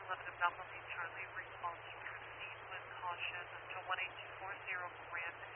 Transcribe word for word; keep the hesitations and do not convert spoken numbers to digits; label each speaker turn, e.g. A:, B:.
A: eleven of Alpha Charlie, response proceed with caution to one eight two four zero Grand